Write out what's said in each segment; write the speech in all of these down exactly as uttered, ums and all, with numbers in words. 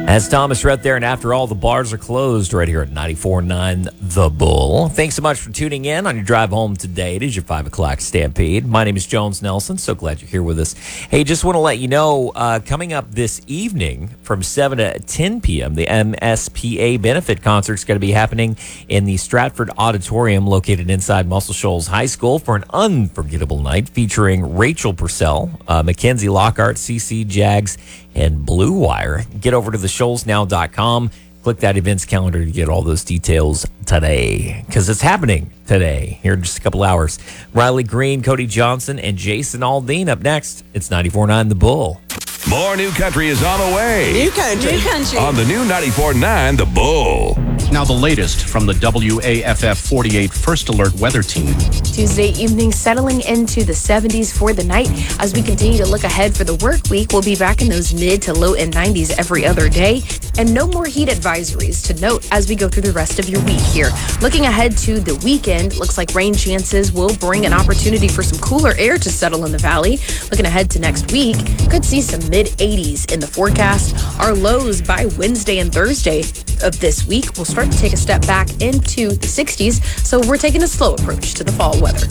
As Thomas read there, and after all, the bars are closed right here at ninety-four point nine The Bull. Thanks so much for tuning in on your drive home today. It is your five o'clock Stampede. My name is Jones Nelson. So glad you're here with us. Hey, just want to let you know, uh, coming up this evening from seven to ten p.m., the M S P A benefit concert is going to be happening in the Stratford Auditorium located inside Muscle Shoals High School for an unforgettable night featuring Rachel Purcell, uh, Mackenzie Lockhart, C C Jags, and Blue Wire. Get over to the shoals now dot com. Click that events calendar to get all those details today, because it's happening today here in just a couple hours. Riley Green, Cody Johnson, and Jason Aldean up next. It's ninety-four point nine The Bull. More new country is on the way. New country. New country. On the new ninety-four point nine The Bull. Now the latest from the W A F F forty-eight First Alert Weather Team. Tuesday evening settling into the seventies for the night. As we continue to look ahead for the work week, we'll be back in those mid to low end nineties every other day. And no more heat advisories to note as we go through the rest of your week here. Looking ahead to the weekend, looks like rain chances will bring an opportunity for some cooler air to settle in the valley. Looking ahead to next week, could see some mid eighties in the forecast. Our lows by Wednesday and Thursday of this week will start to take a step back into the sixties, so we're taking a slow approach to the fall weather.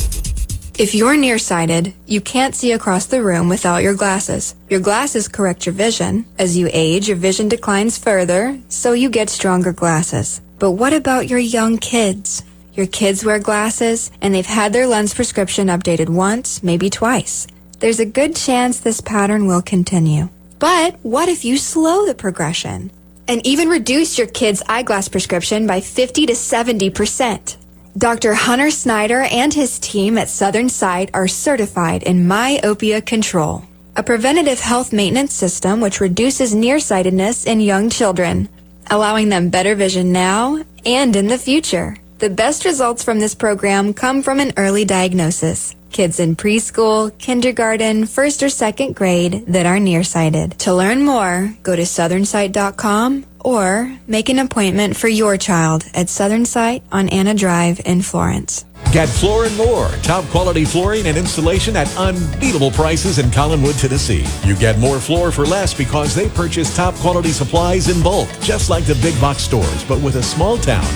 If you're nearsighted, you can't see across the room without your glasses. Your glasses correct your vision. As you age, your vision declines further, so you get stronger glasses. But what about your young kids? Your kids wear glasses, and they've had their lens prescription updated once, maybe twice. There's a good chance this pattern will continue. But what if you slow the progression and even reduce your kid's eyeglass prescription by fifty to seventy percent? Doctor Hunter Snyder and his team at Southern Sight are certified in myopia control, a preventative health maintenance system which reduces nearsightedness in young children, allowing them better vision now and in the future. The best results from this program come from an early diagnosis. Kids in preschool, kindergarten, first or second grade that are nearsighted. To learn more, go to southern sight dot com or make an appointment for your child at Southern Sight on Anna Drive in Florence. Get Floor and More, top quality flooring and installation at unbeatable prices in Collinwood, Tennessee. You get more floor for less because they purchase top quality supplies in bulk, just like the big box stores, but with a small town